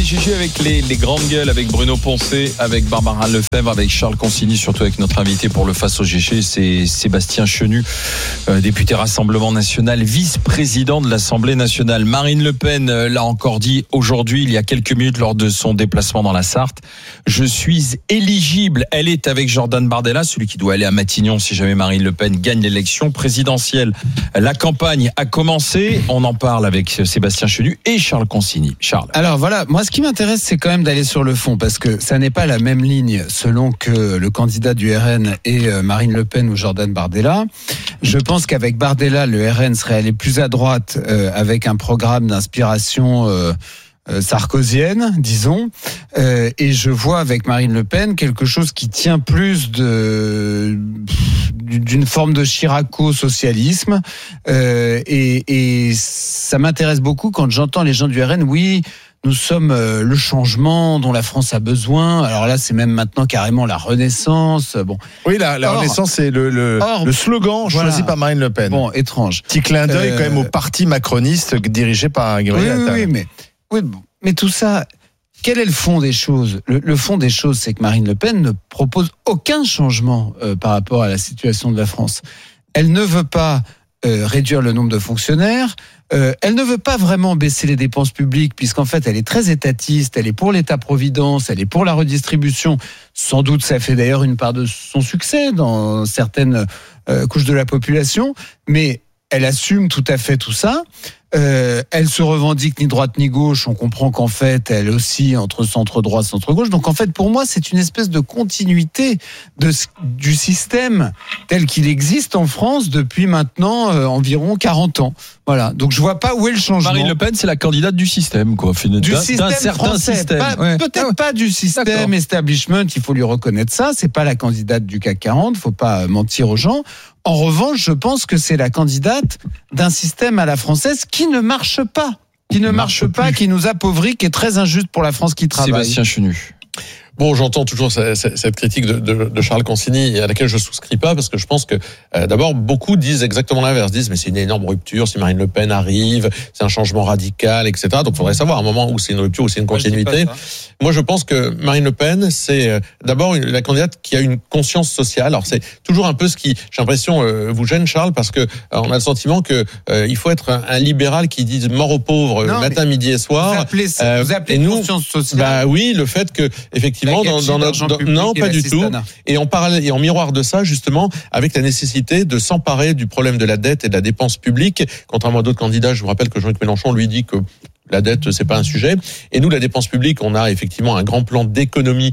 GG avec les grandes gueules, avec Bruno Poncet, avec Barbara Lefebvre, avec Charles Consigny, surtout avec notre invité pour le Face au GG, c'est Sébastien Chenu, député Rassemblement National, vice-président de l'Assemblée nationale. Marine Le Pen l'a encore dit aujourd'hui, il y a quelques minutes, lors de son déplacement dans la Sarthe. Je suis éligible. Elle est avec Jordan Bardella, celui qui doit aller à Matignon si jamais Marine Le Pen gagne l'élection présidentielle. La campagne a commencé. On en parle avec Sébastien Chenu et Charles Consigny. Charles. Alors voilà, moi ce qui m'intéresse, c'est quand même d'aller sur le fond, parce que ça n'est pas la même ligne selon que le candidat du RN est Marine Le Pen ou Jordan Bardella. Je pense qu'avec Bardella, le RN serait allé plus à droite avec un programme d'inspiration sarkozienne, disons, et je vois avec Marine Le Pen quelque chose qui tient plus d'une forme de chiraco-socialisme, et ça m'intéresse beaucoup quand j'entends les gens du RN. Oui, nous sommes le changement dont la France a besoin. Alors là, c'est même maintenant carrément la Renaissance. Bon. Oui, la Renaissance, c'est le slogan choisi par Marine Le Pen. Bon, étrange. Petit clin d'œil quand même au parti macroniste dirigé par Gabriel Attal. Mais tout ça, quel est le fond des choses ? Le fond des choses, c'est que Marine Le Pen ne propose aucun changement par rapport à la situation de la France. Elle ne veut pas réduire le nombre de fonctionnaires. Elle ne veut pas vraiment baisser les dépenses publiques, puisqu'en fait, elle est très étatiste. Elle est pour l'État-providence, elle est pour la redistribution. Sans doute, ça fait d'ailleurs une part de son succès dans certaines couches de la population. Mais elle assume tout à fait tout ça. Elle se revendique ni droite ni gauche. On comprend qu'en fait, elle aussi entre centre droit, centre gauche. Donc en fait, pour moi, c'est une espèce de continuité du système tel qu'il existe en France depuis maintenant environ 40 ans. Voilà. Donc je vois pas où est le changement. Marine Le Pen, c'est la candidate du système, quoi. Du système français. Peut-être pas du système establishment. Il faut lui reconnaître ça. C'est pas la candidate du CAC 40. Faut pas mentir aux gens. En revanche, je pense que c'est la candidate d'un système à la française qui ne marche pas, qui nous appauvrit, qui est très injuste pour la France qui travaille. Sébastien Chenu. Bon, j'entends toujours cette critique de Charles Consigny, à laquelle je souscris pas, parce que je pense que d'abord beaucoup disent exactement l'inverse, disent mais c'est une énorme rupture si Marine Le Pen arrive, c'est un changement radical, etc. Donc il faudrait savoir à un moment où c'est une rupture ou c'est une continuité. Moi je pense que Marine Le Pen c'est d'abord la candidate qui a une conscience sociale. Alors c'est toujours un peu ce qui, j'ai l'impression, vous gêne, Charles, parce que on a le sentiment que il faut être un libéral qui dise mort aux pauvres matin, midi et soir. Vous appelez nous, conscience sociale. Bah oui, le fait que effectivement non, pas du tout. Et en parallèle et en miroir de ça, justement, avec la nécessité de s'emparer du problème de la dette et de la dépense publique. Contrairement à d'autres candidats, je vous rappelle que Jean-Luc Mélenchon lui dit que la dette, c'est pas un sujet. Et nous, la dépense publique, on a effectivement un grand plan d'économie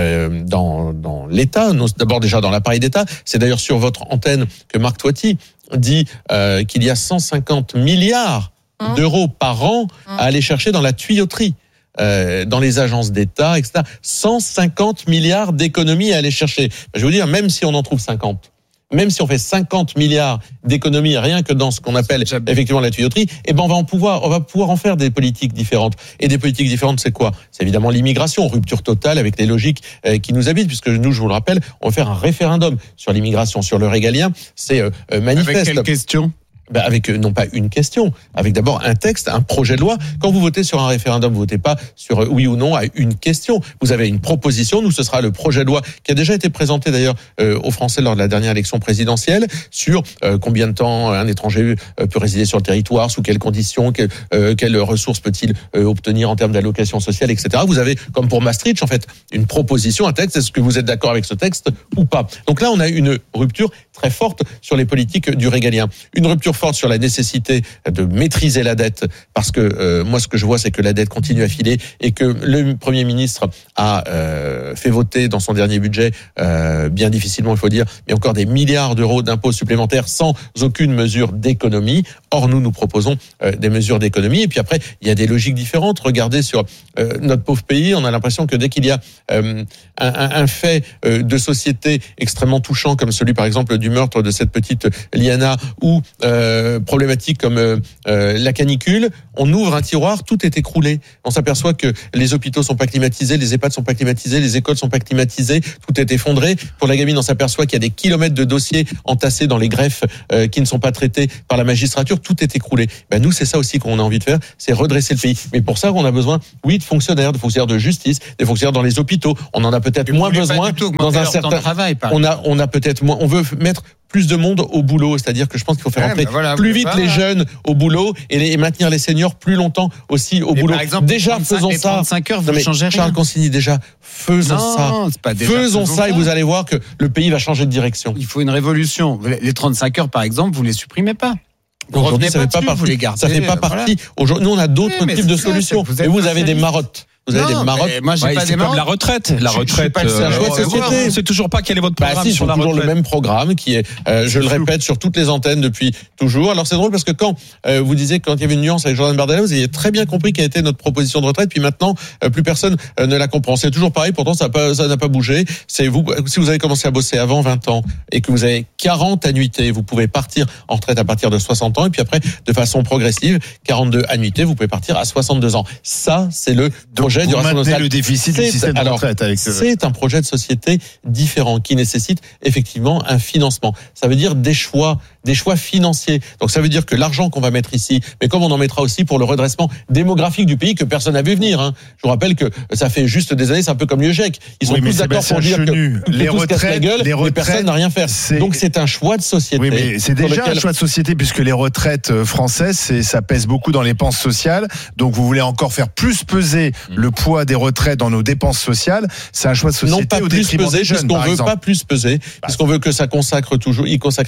dans l'État. D'abord déjà dans l'appareil d'État. C'est d'ailleurs sur votre antenne que Marc Toiti dit qu'il y a 150 milliards d'euros par an à aller chercher dans la tuyauterie. Dans les agences d'État, etc. 150 milliards d'économies à aller chercher. Je vais vous dire, même si on en trouve 50, même si on fait 50 milliards d'économies rien que dans ce qu'on appelle effectivement la tuyauterie, on va pouvoir en faire des politiques différentes. Et des politiques différentes, c'est quoi ? C'est évidemment l'immigration, rupture totale avec les logiques qui nous habitent, puisque nous, je vous le rappelle, on va faire un référendum sur l'immigration, sur le régalien. C'est manifeste. Avec quelle question ? Avec non pas une question, avec d'abord un texte, un projet de loi. Quand vous votez sur un référendum, vous votez pas sur oui ou non à une question. Vous avez une proposition. Nous, ce sera le projet de loi qui a déjà été présenté d'ailleurs aux Français lors de la dernière élection présidentielle sur combien de temps un étranger peut résider sur le territoire, sous quelles conditions, quelles ressources peut-il obtenir en termes d'allocation sociale, etc. Vous avez, comme pour Maastricht, en fait, une proposition, un texte. Est-ce que vous êtes d'accord avec ce texte ou pas ? Donc là, on a une rupture très forte sur les politiques du régalien. Une rupture forte sur la nécessité de maîtriser la dette, parce que moi ce que je vois c'est que la dette continue à filer et que le Premier ministre a fait voter dans son dernier budget, bien difficilement il faut dire, mais encore des milliards d'euros d'impôts supplémentaires sans aucune mesure d'économie. Or nous proposons des mesures d'économie, et puis après il y a des logiques différentes. Regardez sur notre pauvre pays, on a l'impression que dès qu'il y a un fait de société extrêmement touchant comme celui par exemple du meurtre de cette petite Liana, ou problématiques comme la canicule, on ouvre un tiroir, tout est écroulé. On s'aperçoit que les hôpitaux sont pas climatisés, les EHPAD sont pas climatisés, les écoles sont pas climatisées, tout est effondré. Pour la gamine, on s'aperçoit qu'il y a des kilomètres de dossiers entassés dans les greffes qui ne sont pas traités par la magistrature, tout est écroulé. Nous, c'est ça aussi qu'on a envie de faire, c'est redresser le pays. Mais pour ça, on a besoin, oui, de fonctionnaires de justice, des fonctionnaires dans les hôpitaux. On en a peut-être moins besoin dans un certain travail. On a peut-être moins. On veut mettre plus de monde au boulot, c'est-à-dire que je pense qu'il faut faire rentrer plus vite les jeunes au boulot et maintenir les seniors plus longtemps aussi au boulot. Par exemple, déjà, faisons ça. 35 heures, vous ne changez rien. Charles Consigny, déjà, faisons faisons ça et vous allez voir que le pays va changer de direction. Il faut une révolution. Les 35 heures, par exemple, vous ne les supprimez pas. Aujourd'hui, ça ne fait pas partie. Aujourd'hui, nous, on a d'autres types de solutions. Et vous avez des marottes. Vous avez des marottes. Moi, j'ai pas des marottes. La retraite. La retraite. C'est un choix de société. C'est toujours pas quel est votre programme sur la retraite. Toujours le même programme qui est, je le répète, sur toutes les antennes depuis toujours. Alors c'est drôle parce que quand vous disiez quand il y avait une nuance avec Jordan Bardella, vous avez très bien compris quelle était notre proposition de retraite. Puis maintenant, plus personne ne la comprend. C'est toujours pareil. Pourtant, ça n'a pas bougé. C'est vous. Si vous avez commencé à bosser avant 20 ans et que vous avez 40 annuités, vous pouvez partir en retraite à partir de 60 ans. Et puis après, de façon progressive, 42 annuités, vous pouvez partir à 62 ans. Ça, c'est le projet du rationnement social. Le déficit du système de retraite avec c'est un projet de société différent qui nécessite effectivement un financement. Ça veut dire des choix financiers. Donc ça veut dire que l'argent qu'on va mettre ici, mais comme on en mettra aussi pour le redressement démographique du pays que personne n'a vu venir. Je vous rappelle que ça fait juste des années, c'est un peu comme l'UEGEC. Ils sont tous d'accord pour dire que les retraites, mais personne n'a rien fait. Donc c'est un choix de société. Oui, mais c'est déjà un choix de société puisque les retraites françaises, ça pèse beaucoup dans les dépenses sociales. Donc vous voulez encore faire plus peser le poids des retraites dans nos dépenses sociales. C'est un choix de société. Non, pas au plus détriment peser, des jeunes, puisqu'on veut pas plus peser, puisqu'on veut que ça consacrait toujours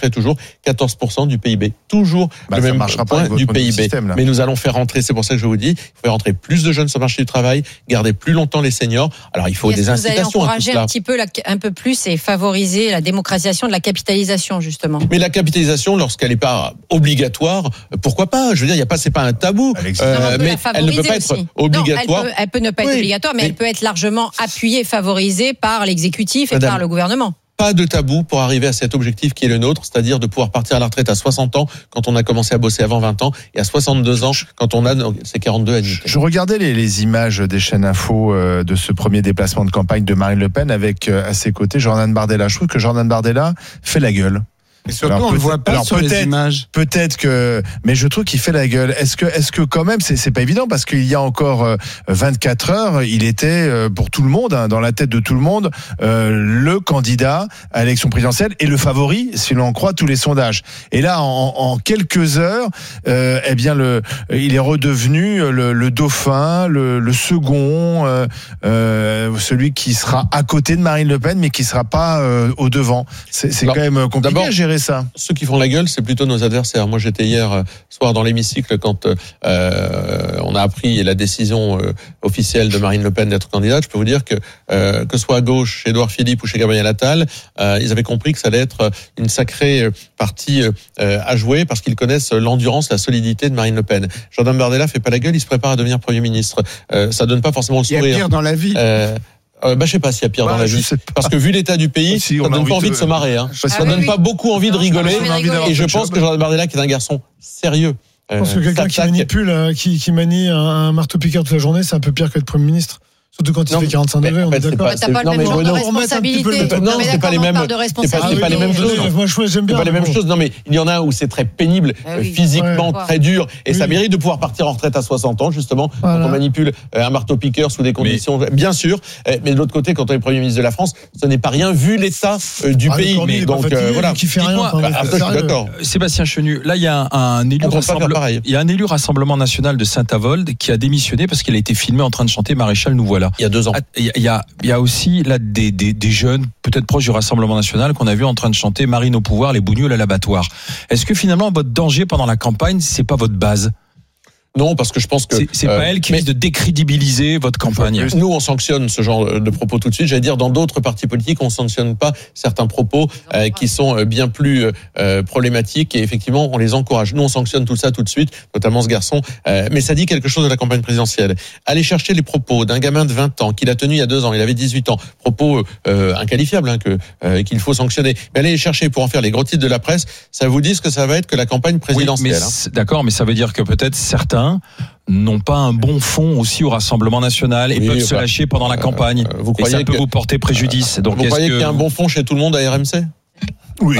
14% du PIB. Toujours le même point du PIB. Système, mais nous allons faire rentrer, c'est pour ça que je vous dis, il faut faire rentrer plus de jeunes sur le marché du travail, garder plus longtemps les seniors. Alors il faut des incitations. Vous allez encourager un petit peu, un peu plus et favoriser la démocratisation de la capitalisation, justement. Mais la capitalisation, lorsqu'elle n'est pas obligatoire, pourquoi pas? Je veux dire, c'est pas un tabou. Mais elle ne peut pas être obligatoire. Non, elle peut ne pas être obligatoire, mais elle peut être largement appuyée, favorisée par l'exécutif et par le gouvernement. Pas de tabou pour arriver à cet objectif qui est le nôtre, c'est-à-dire de pouvoir partir à la retraite à 60 ans quand on a commencé à bosser avant 20 ans et à 62 ans quand on a ses 42 années. Je regardais les images des chaînes info de ce premier déplacement de campagne de Marine Le Pen avec à ses côtés Jordan Bardella. Je trouve que Jordan Bardella fait la gueule. Et surtout, on le voit pas sur les images. Peut-être que, mais je trouve qu'il fait la gueule. Est-ce que quand même, c'est pas évident parce qu'il y a encore 24 heures, il était pour tout le monde, dans la tête de tout le monde, le candidat à l'élection présidentielle et le favori, si l'on en croit tous les sondages. Et là, en quelques heures, il est redevenu le dauphin, le second, celui qui sera à côté de Marine Le Pen, mais qui sera pas au devant. C'est quand même compliqué à gérer ça. Ceux qui font la gueule, c'est plutôt nos adversaires. Moi, j'étais hier soir dans l'hémicycle quand on a appris la décision officielle de Marine Le Pen d'être candidate. Je peux vous dire que soit à gauche, chez Édouard Philippe ou chez Gabriel Attal, ils avaient compris que ça allait être une sacrée partie à jouer parce qu'ils connaissent l'endurance, la solidité de Marine Le Pen. Jordan Bardella fait pas la gueule, il se prépare à devenir Premier ministre. Ça donne pas forcément le sourire. Il y a pire dans la vie. Je sais pas s'il y a pire dans la vie. Parce que vu l'état du pays, ça donne pas envie de se marrer. Ça donne pas beaucoup envie de rigoler. Et je pense que Jordan Bardella, qui est un garçon sérieux. Je pense que quelqu'un qui manipule, qui manie un marteau-piqueur toute la journée, c'est un peu pire que être Premier ministre. Surtout quand il fait 45 degrés, on est d'accord. T'as pas le même genre de responsabilité. Non, c'est pas les mêmes. C'est pas les mêmes choses. Moi, j'aime bien. C'est pas les mêmes choses. Non, mais il y en a un où c'est très pénible, physiquement très dur, et ça mérite de pouvoir partir en retraite à 60 ans, justement, quand on manipule un marteau-piqueur sous des conditions, bien sûr. Mais de l'autre côté, quand on est Premier ministre de la France, ce n'est pas rien vu l'état du pays. Donc voilà. Qui fait rien. Je suis d'accord. Sébastien Chenu, là, il y a un élu Rassemblement National de Saint-Avold qui a démissionné parce qu'il a été filmé en train de chanter Maréchal, nous voilà. Il y a 2 ans. Il y a aussi là des jeunes, peut-être proches du Rassemblement National, qu'on a vu en train de chanter Marine au pouvoir, les bougnoules à l'abattoir. Est-ce que finalement votre danger pendant la campagne, c'est pas votre base? Non, parce que je pense que c'est pas elle qui risque de décrédibiliser votre campagne. Nous, on sanctionne ce genre de propos tout de suite. J'allais dire, dans d'autres partis politiques, on sanctionne pas certains propos qui sont bien plus problématiques et effectivement, on les encourage. Nous, on sanctionne tout ça tout de suite, notamment ce garçon. Mais ça dit quelque chose de la campagne présidentielle. Aller chercher les propos d'un gamin de 20 ans qu'il a tenu il y a 2 ans, il avait 18 ans, propos inqualifiables qu'il faut sanctionner. Mais aller les chercher pour en faire les gros titres de la presse, ça vous dit ce que ça va être que la campagne présidentielle. Oui, d'accord, mais ça veut dire que peut-être certains n'ont pas un bon fond aussi au Rassemblement national et peuvent se lâcher pendant la campagne. Vous croyez et ça peut vous porter préjudice. Donc, vous croyez qu'il y a un bon fond chez tout le monde à RMC ? Oui,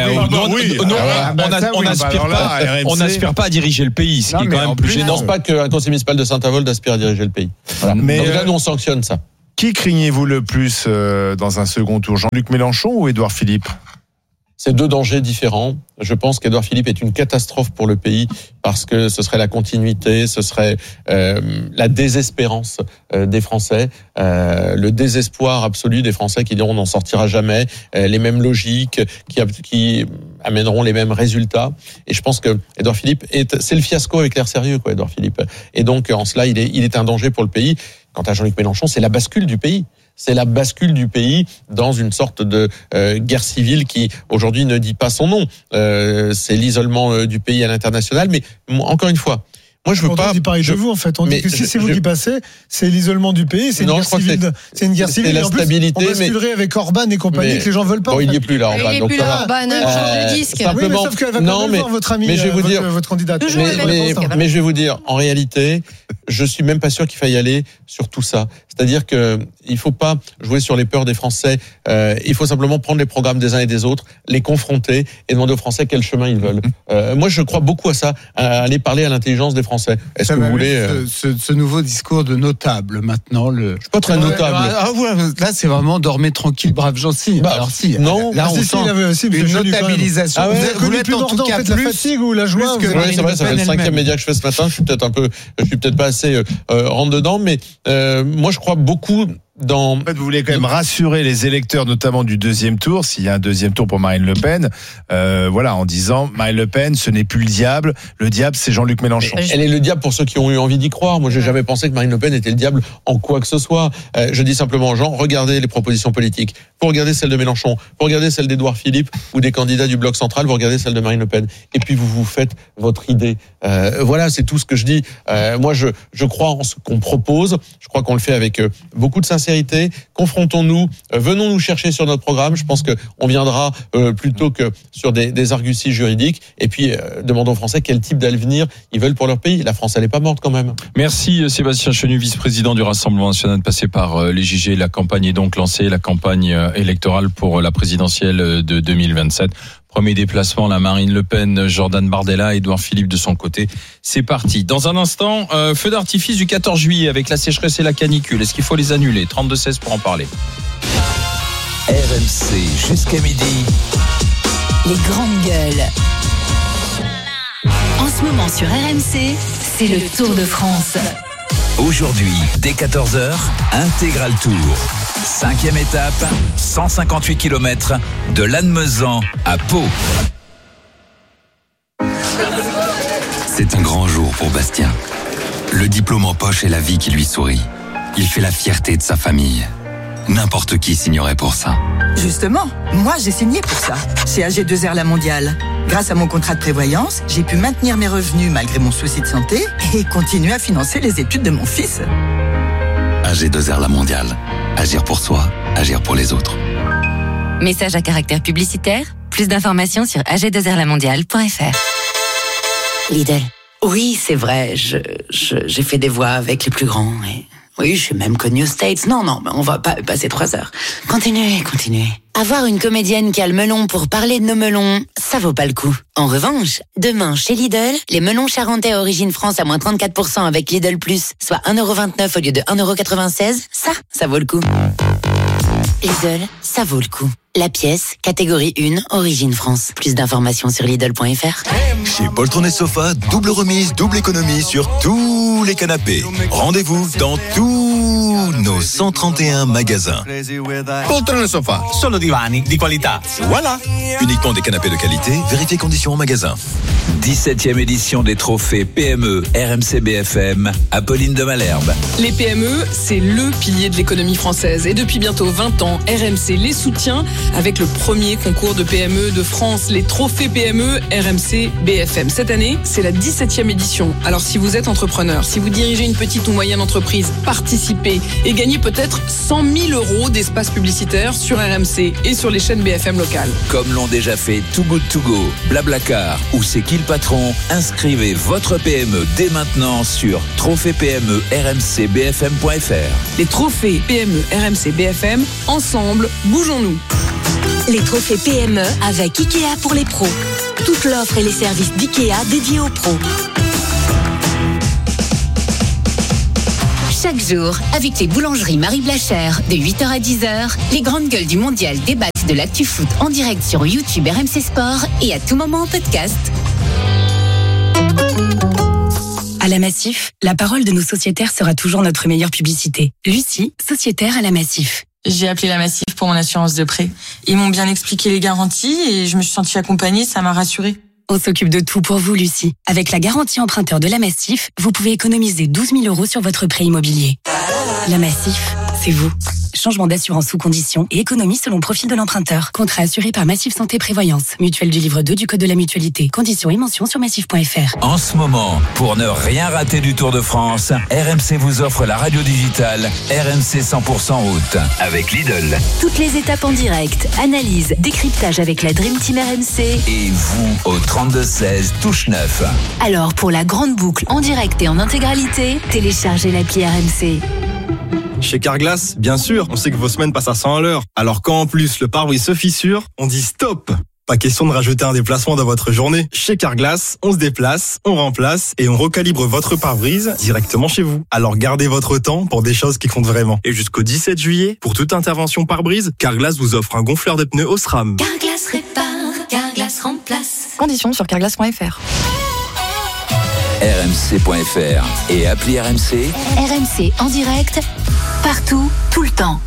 on n'aspire pas à diriger le pays, ce qui est quand même plus gênant. Je ne pense pas qu'un conseil municipal de Saint-Avold aspire à diriger le pays. Voilà. Mais donc là, nous, on sanctionne ça. Qui craignez-vous le plus dans un second tour, Jean-Luc Mélenchon ou Édouard Philippe ? C'est 2 dangers différents. Je pense qu'Édouard Philippe est une catastrophe pour le pays parce que ce serait la continuité, ce serait la désespérance des Français, le désespoir absolu des Français qui diront on n'en sortira jamais, les mêmes logiques qui amèneront les mêmes résultats. Et je pense que Édouard Philippe c'est le fiasco avec l'air sérieux, quoi, Édouard Philippe. Et donc en cela, il est un danger pour le pays. Quant à Jean-Luc Mélenchon, c'est la bascule du pays. C'est la bascule du pays dans une sorte de guerre civile qui aujourd'hui ne dit pas son nom. C'est l'isolement du pays à l'international. Mais encore une fois, moi je veux pas. On dit pareil de vous en fait. On dit que si c'est vous qui passez, c'est l'isolement du pays, c'est une guerre civile. C'est une guerre civile. La stabilité. On basculerait avec Orban et compagnie que les gens veulent pas. Bon, il n'y est plus là, Orban. Il n'est plus là, Orban. Change de disque. Simplement. Sauf qu'elle va quand même voir votre ami, votre candidate. Mais je vais vous dire, en réalité, je suis même pas sûr qu'il faille aller sur tout ça. C'est-à-dire que il faut pas jouer sur les peurs des Français. Il faut simplement prendre les programmes des uns et des autres, les confronter et demander aux Français quel chemin ils veulent. Moi, je crois beaucoup à ça, à aller parler à l'intelligence des Français. Est-ce que vous voulez ce nouveau discours de notable maintenant Je suis pas très notable. Là, c'est vraiment dormez tranquille, braves gens. Si. Alors si. Non. Là, on sent une notabilisation. Vous êtes en tout cas la fatigue ou la joie. Oui, c'est vrai. Ça fait le 5e média que je fais ce matin. Je suis peut-être pas assez rentre dedans, mais moi, je crois beaucoup. En fait, vous voulez quand même rassurer les électeurs, notamment du 2e tour, s'il y a un 2e tour pour Marine Le Pen, en disant Marine Le Pen, ce n'est plus le diable c'est Jean-Luc Mélenchon. Elle est le diable pour ceux qui ont eu envie d'y croire. Moi, j'ai jamais pensé que Marine Le Pen était le diable en quoi que ce soit. Je dis simplement aux gens, regardez les propositions politiques. Vous regardez celle de Mélenchon, vous regardez celle d'Édouard Philippe ou des candidats du Bloc central, vous regardez celle de Marine Le Pen. Et puis vous vous faites votre idée. Voilà, c'est tout ce que je dis. Moi, je crois en ce qu'on propose. Je crois qu'on le fait avec beaucoup de sincérité. Confrontons-nous, venons nous chercher sur notre programme. Je pense qu'on viendra plutôt que sur des arguties juridiques. Et puis, demandons aux Français quel type d'avenir ils veulent pour leur pays. La France, elle n'est pas morte quand même. Merci Sébastien Chenu, vice-président du Rassemblement national, passé par les JG. La campagne est donc lancée, la campagne électorale pour la présidentielle de 2027. Premier déplacement, la Marine Le Pen, Jordan Bardella, Édouard Philippe de son côté. C'est parti. Dans un instant, feu d'artifice du 14 juillet avec la sécheresse et la canicule. Est-ce qu'il faut les annuler ? 32-16 pour en parler. RMC jusqu'à midi. Les grandes gueules. En ce moment sur RMC, c'est le Tour de France. Aujourd'hui, dès 14h, Intégral Tour. 5e étape, 158 km de Lannemezan à Pau. C'est un grand jour pour Bastien. Le diplôme en poche et la vie qui lui sourit. Il fait la fierté de sa famille. N'importe qui signerait pour ça. Justement, moi j'ai signé pour ça, chez AG2R La Mondiale. Grâce à mon contrat de prévoyance, j'ai pu maintenir mes revenus malgré mon souci de santé et continuer à financer les études de mon fils. AG2R La Mondiale. Agir pour soi, agir pour les autres. Message à caractère publicitaire. Plus d'informations sur ag2rlamondiale.fr. Lidl. Oui, c'est vrai, j'ai fait des voix avec les plus grands et... Oui, je suis même connue aux States. Non, mais on va pas passer 3 heures. Continuez. Avoir une comédienne qui a le melon pour parler de nos melons, ça vaut pas le coup. En revanche, demain, chez Lidl, les melons charentais à origine France à moins 34% avec Lidl Plus, soit 1,29€ au lieu de 1,96€, ça vaut le coup. Lidl, ça vaut le coup. La pièce, catégorie 1, origine France. Plus d'informations sur Lidl.fr. Chez Poltron et Sofa, double remise, double économie sur tous les canapés. Rendez-vous dans tous nos 131 magasins. Poltrone Sofa, solo divani di qualità. Voilà. Uniquement des canapés de qualité, vérifiez conditions en magasin. 17e édition des trophées PME RMC BFM, Apolline de Malherbe. Les PME, c'est le pilier de l'économie française. Et depuis bientôt 20 ans, RMC les soutient avec le premier concours de PME de France, les trophées PME RMC BFM. Cette année, c'est la 17e édition. Alors si vous êtes entrepreneur, si vous dirigez une petite ou moyenne entreprise, participez et gagnez peut-être 100 000 € d'espace publicitaire sur RMC et sur les chaînes BFM locales. Comme l'ont déjà fait Too Good To Go, Blablacar ou C'est qui le patron, inscrivez votre PME dès maintenant sur trophées-PME-RMC-BFM.fr. Les trophées PME RMC BFM, ensemble, bougeons-nous. Les trophées PME avec Ikea pour les pros. Toute l'offre et les services d'Ikea dédiés aux pros. Chaque jour, avec les boulangeries Marie Blachère, de 8h à 10h, les grandes gueules du mondial débattent de l'actu foot en direct sur YouTube RMC Sport et à tout moment en podcast. À la Massif, la parole de nos sociétaires sera toujours notre meilleure publicité. Lucie, sociétaire à la Massif. J'ai appelé la Massif pour mon assurance de prêt. Ils m'ont bien expliqué les garanties et je me suis sentie accompagnée, ça m'a rassurée. On s'occupe de tout pour vous, Lucie. Avec la garantie emprunteur de la Massif, vous pouvez économiser 12 000 € sur votre prêt immobilier. La Massif, c'est vous. Changement d'assurance sous conditions et économie selon profil de l'emprunteur. Contrat assuré par Massif Santé Prévoyance. Mutuelle du livre 2 du Code de la Mutualité. Conditions et mentions sur massif.fr. En ce moment, pour ne rien rater du Tour de France, RMC vous offre la radio digitale RMC 100% route avec Lidl. Toutes les étapes en direct, analyse, décryptage avec la Dream Team RMC. Et vous au 32-16 touche 9. Alors pour la grande boucle en direct et en intégralité, téléchargez l'appli RMC. Chez Carglass, bien sûr, on sait que vos semaines passent à 100 à l'heure. Alors quand en plus le pare-brise se fissure, on dit stop. Pas question de rajouter un déplacement dans votre journée. Chez Carglass, on se déplace, on remplace et on recalibre votre pare-brise directement chez vous. Alors gardez votre temps pour des choses qui comptent vraiment. Et jusqu'au 17 juillet, pour toute intervention pare-brise, Carglass vous offre un gonfleur de pneus Osram. Carglass répare, Carglass remplace. Conditions sur carglass.fr. RMC.fr et appli RMC. RMC en direct, partout, tout le temps.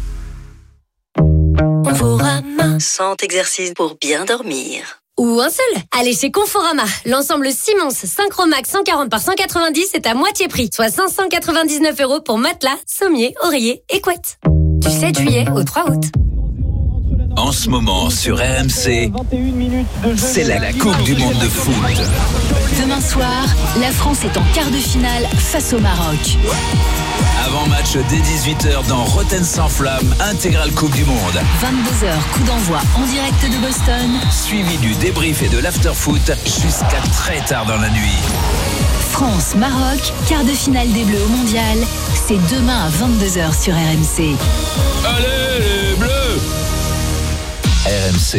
Conforama, 100 exercices pour bien dormir. Ou un seul. Allez chez Conforama. L'ensemble Simons Synchromax 140 par 190 est à moitié prix. Soit 599 € pour matelas, sommier, oreiller et couette. Du 7 juillet au 3 août. En ce moment sur RMC, c'est la Coupe du Monde de foot. Demain soir, la France est en quart de finale face au Maroc. Avant-match dès 18h dans Rotten sans flamme, intégrale Coupe du Monde. 22h, coup d'envoi en direct de Boston. Suivi du débrief et de l'after-foot jusqu'à très tard dans la nuit. France-Maroc, quart de finale des Bleus au Mondial. C'est demain à 22h sur RMC. Allez les Bleus! RMC.